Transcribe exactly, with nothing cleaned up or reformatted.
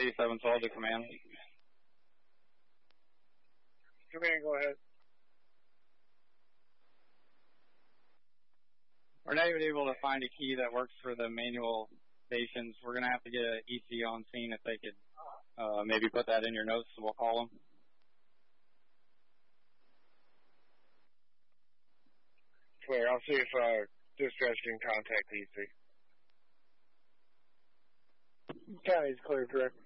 eighty-seven twelve to command. Command, go ahead. We're not even able to find a key that works for the manual stations. We're going to have to get an E C on scene if they could uh, maybe put that in your notes, so we'll call them. Clear. I'll see if uh, dispatch can contact the E C. County's clear, correct?